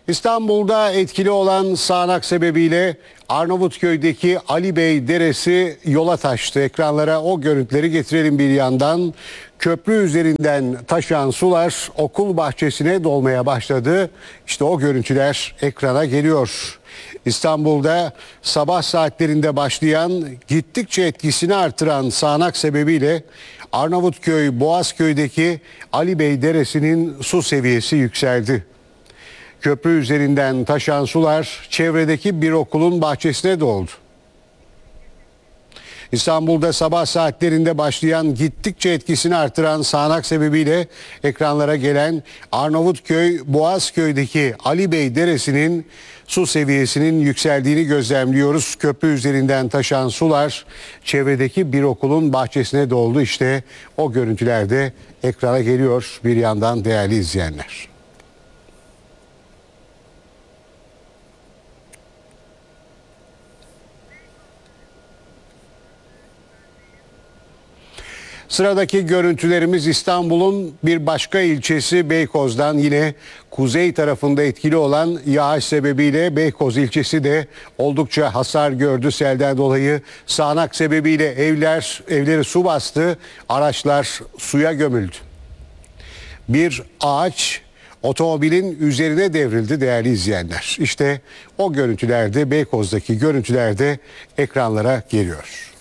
İstanbul'da etkili olan sağanak sebebiyle Arnavutköy'deki Ali Bey Deresi yola taştı. Ekranlara o görüntüleri getirelim bir yandan. Köprü üzerinden taşan sular okul bahçesine dolmaya başladı. İşte o görüntüler ekrana geliyor. İstanbul'da sabah saatlerinde başlayan, gittikçe etkisini artıran sağanak sebebiyle Arnavutköy, Boğazköy'deki Ali Bey Deresi'nin su seviyesi yükseldi. Köprü üzerinden taşan sular çevredeki bir okulun bahçesine doldu. İstanbul'da sabah saatlerinde başlayan, gittikçe etkisini artıran sağanak sebebiyle ekranlara gelen Arnavutköy, Boğazköy'deki Ali Bey Deresi'nin su seviyesinin yükseldiğini gözlemliyoruz. Köprü üzerinden taşan sular çevredeki bir okulun bahçesine doldu. İşte o görüntüler de ekrana geliyor bir yandan değerli izleyenler. Sıradaki görüntülerimiz İstanbul'un bir başka ilçesi Beykoz'dan. Yine kuzey tarafında etkili olan yağış sebebiyle Beykoz ilçesi de oldukça hasar gördü. Selden dolayı sağanak sebebiyle evleri su bastı, araçlar suya gömüldü. Bir ağaç otomobilin üzerine devrildi değerli izleyenler. İşte o görüntülerde, Beykoz'daki görüntülerde ekranlara geliyor.